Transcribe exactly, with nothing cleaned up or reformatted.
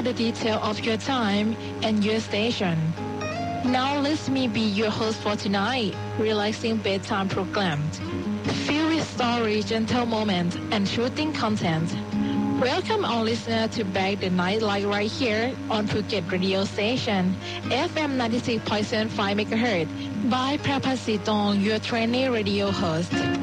the detail of your time and your station. Now let me be your host for tonight, relaxing bedtime program, filled with stories, gentle moments, and shooting content. Welcome all listeners to Back the Night Light right here on Phuket Radio Station, F M ninety-six point seven five megahertz by Prapasitong, your trainee radio host.